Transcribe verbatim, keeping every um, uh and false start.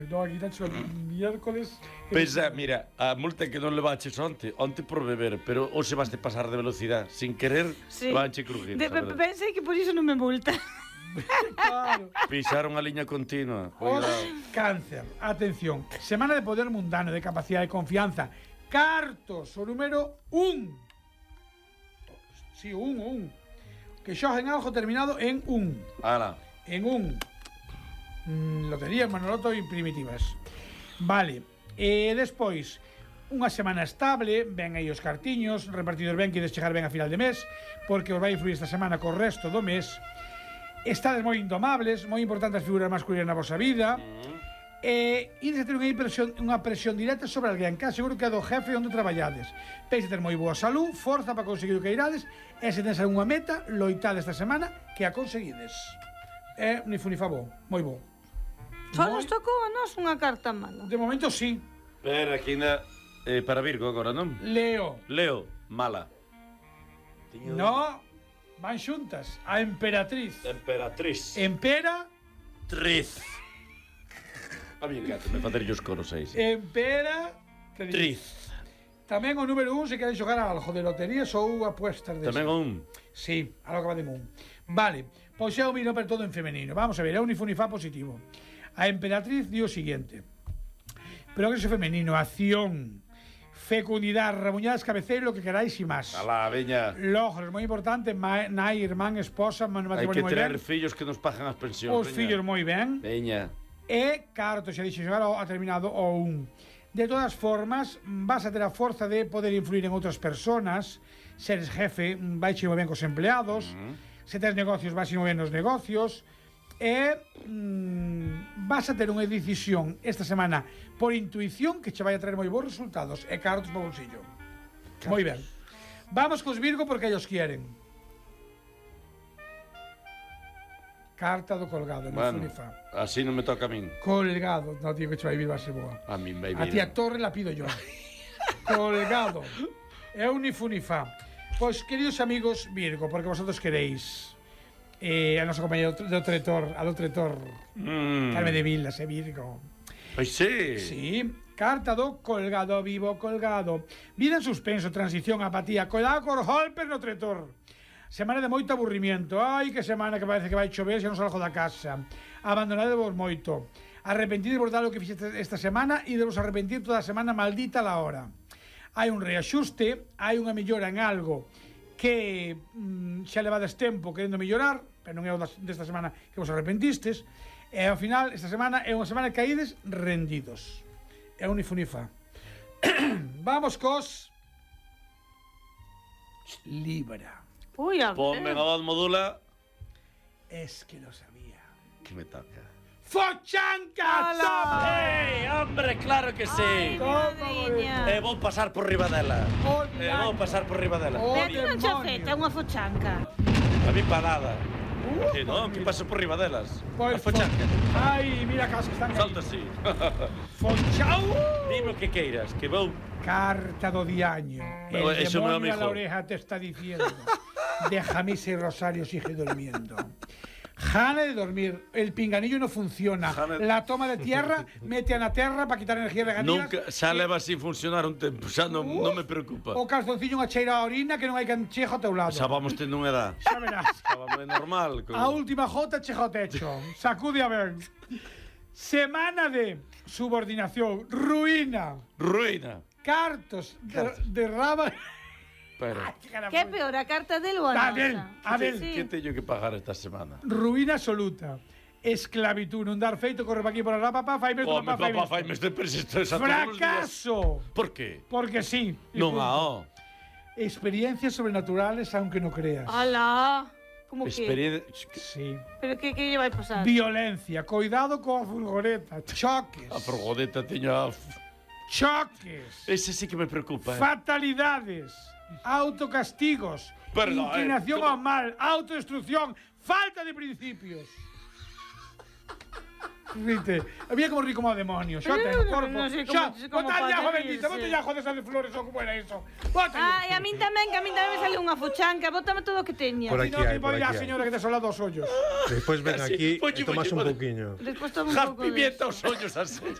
No, aquí tacho el miércoles. Pensa, mira, a multa que non levaches onte, onte por beber, pero hoxe vas te pasar de velocidade, sin querer, Sí. vanche crujir. De, pe- pensei que por iso non me multa. Claro. Pisaron a liña continua. Os Cuidado. cáncer. Atención. Semana de poder mundano, de capacidade de confianza. Cartos, o número un. Sí, un, un. Que xogen algo terminado en un. Ala. En un. Mm, lotería, Manoloto e primitivas. Vale. E despois, unha semana estable, ven aí os cartiños, repartidos ben, que ides chegar ben a final de mes, porque os vai influir esta semana co resto do mes. Estades moi indomables, moi importantes as figuras masculinas na vosa vida. Mm. E ides a ter unha presión, unha presión directa sobre alguén, que seguro que é do jefe onde traballades. Peis a ter moi boa salud, forza para conseguir o que irades, e se tens algunha meta, loitade esta semana que a conseguides. É ni fu ni fa bo, moi bo. Só nos tocou a nos unha carta mala. De momento sí. Pero aquí na... Eh, para Virgo agora, non? Leo. Leo, mala. No, van xuntas. A emperatriz. Emperatriz. Empera. Triz. A mí encanta, me facer os coros aí. Sí. Empera. Triz. Tamén o número un se queren xogar algo de loterías ou apuestas de Tamén un. Sí, algo que va de un. Vale, pois eu miro per todo en femenino. Vamos a ver, é un ifunifá positivo. A emperatriz dio o siguiente. Progreso femenino, acción, fecundidade, rabuñadas, cabeceiro, lo que queráis e máis. Alá, veña. Logros, moi importante, ma, nai, irmán, esposa, Hai matrimonio que moi traer ben. fillos que nos pagan as pensións. Os veña. fillos moi ben. Veña. E, carto, xa dixo, xogar a terminado o un. De todas formas, vas a ter a forza de poder influir en outras personas. Se eres jefe, vai moi ben cos empleados. Mm. Se tens negocios, vas moi ben nos negocios. E mm, vas a ter unha decisión esta semana por intuición que che vai a traer moi bons resultados. E cartos para o bolsillo. Moi ben. Vamos cos Virgo porque ellos quieren. Carta do colgado, Bueno, ni fa. así non me toca a min. Colgado, no tío que che vai vir va a ser boa. A min vai A vir. ti a torre la pido yo. Colgado. É un ni fu ni fa. Pois, queridos amigos Virgo, porque vosotros queréis eh, a nosa compañera do Tretor, a do Tretor, Mm. Carmen de Vilas, é Virgo. Pois sí. Sí, carta do colgado, vivo colgado. Vida en suspenso, transición, apatía, colgado cor golpes no Tretor. Semana de moito aburrimiento. Ai, que semana que parece que vai chover, xa non salgo da casa. Abandonadevos moito. Arrepentides por tal o que fixeste esta semana e debos arrepentir toda a semana maldita la hora. Hai un reaxuste, hai unha mellora en algo que mm, xa levades tempo querendo mellorar, pero non é o das, desta semana que vos arrepentistes, e ao final, esta semana é unha semana que caídes rendidos. É un ifunifa. Vamos cos Libra. Ui, a Ponme ver. a voz modula. Es que lo sabía. Que me toca. ¡Fochanca! ¡Eh, hombre, claro que Ai, sí! mi madriña. E vou pasar por riba dela. Oh, E vou pasar por riba dela. Oh, Pero a ti non che demonio. afecta, é unha fochanca. A mí para nada. Uh, Que non, que paso por riba delas. Pois A fochanca. fo- Ai, mira que están Salta así. Fonchau! Dime o que queiras, que vou. Carta do diaño. Pero El eso, meu demonio a amigo. la oreja te está diciendo. Déjame ese rosario, sigue durmiendo. Jana de dormir, el pinganillo no funciona. Jana- La toma de tierra, mete a la terra para quitar energía reganías. Nunca, xa leva sin funcionar un tempo, xa non, Uh, non me preocupa. O calzoncillo unha cheira a orina que non hai can chejo ao teu lado. Xa vamos tendo unha edad. Xa verás. Xa vamos de normal. Con... A última jota cheja ao techo. Sacude a ver. Semana de subordinación, ruina, Ruina. cartos, de, Cartos. de raba. Pero, Que é peor, a carta del ou a A nosa? del, a del. Sí. que teño que pagar esta semana? Ruina absoluta. Esclavitud, non dar feito, corre pa aquí por la papá, fai mesto, Home, papá, papá, fai mes de persistência todos os días. Fracaso. Por qué? Porque sí. Non a o. Experiencias sobrenaturales aunque no creas. Alá. Como que? Experiencia... Sí. Pero que que lle vai pasar? Violencia, cuidado coa furgoneta, choques. A furgoneta teño a... Choques. Ese sí que me preocupa, eh. Fatalidades, autocastigos, Perdón, inclinación eh, ¿cómo? ao mal, autodestrucción, falta de principios. Rite. Había como rico como demonio. Xa ten o corpo. non sei como- Xa, como botadlle ajo pode bendito, rirse. botadlle ajo desa de flores ou como era eso. Bótalle. Ai, a min tamén, que a min tamén me saliu unha fochanca. Bótame todo o que teña. Por Si aquí no, hai, que por podía a aquí hai. señora que te sola dos ollos. Despois ven Sí, aquí polle, e tomas polle, un polle. pouquiño. Despois tomo un Jas pouco de pimienta os ollos así.